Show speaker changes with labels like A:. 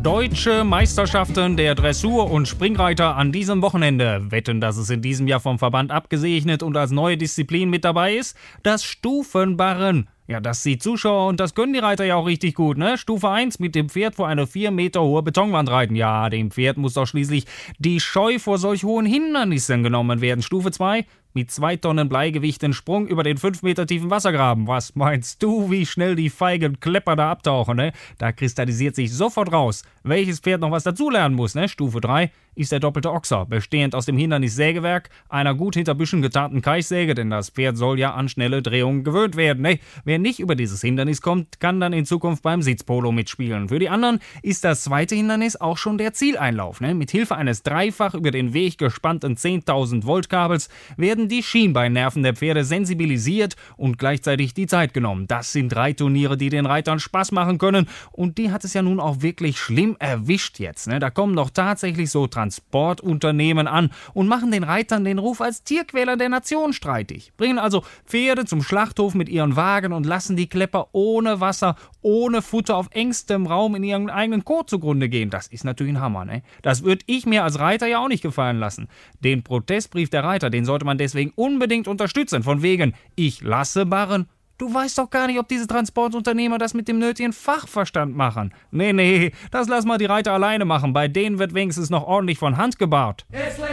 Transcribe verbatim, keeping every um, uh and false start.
A: Deutsche Meisterschaften der Dressur- und Springreiter an diesem Wochenende. Wetten, dass es in diesem Jahr vom Verband abgesegnet und als neue Disziplin mit dabei ist? Das Stufenbarren. Ja, das sieht Zuschauer und das können die Reiter ja auch richtig gut, ne? Stufe eins, mit dem Pferd vor eine vier Meter hohe Betonwand reiten. Ja, dem Pferd muss doch schließlich die Scheu vor solch hohen Hindernissen genommen werden. Stufe zwei, mit zwei Tonnen Bleigewicht den Sprung über den fünf Meter tiefen Wassergraben. Was meinst du, wie schnell die feigen Klepper da abtauchen, ne? Da kristallisiert sich sofort raus, welches Pferd noch was dazulernen muss, ne? Stufe drei ist der doppelte Ochser, bestehend aus dem Hindernis Sägewerk, einer gut hinter Büschen getarnten Keichsäge, denn das Pferd soll ja an schnelle Drehungen gewöhnt werden, ne? Wer nicht über dieses Hindernis kommt, kann dann in Zukunft beim Sitzpolo mitspielen. Für die anderen ist das zweite Hindernis auch schon der Zieleinlauf, ne? Mit Hilfe eines dreifach über den Weg gespannten zehntausend Volt Kabels werden die Schienbeinnerven der Pferde sensibilisiert und gleichzeitig die Zeit genommen. Das sind Reitturniere, die den Reitern Spaß machen können, und die hat es ja nun auch wirklich schlimm erwischt jetzt, ne? Da kommen doch tatsächlich so Transportunternehmen an und machen den Reitern den Ruf als Tierquäler der Nation streitig. Bringen also Pferde zum Schlachthof mit ihren Wagen und lassen die Klepper ohne Wasser, ohne Futter auf engstem Raum in ihren eigenen Kot zugrunde gehen. Das ist natürlich ein Hammer, ne? Das würde ich mir als Reiter ja auch nicht gefallen lassen. Den Protestbrief der Reiter, den sollte man deswegen unbedingt unterstützen. Von wegen, ich lasse barren. Du weißt doch gar nicht, ob diese Transportunternehmer das mit dem nötigen Fachverstand machen. Nee, nee, das lass mal die Reiter alleine machen. Bei denen wird wenigstens noch ordentlich von Hand gebaut.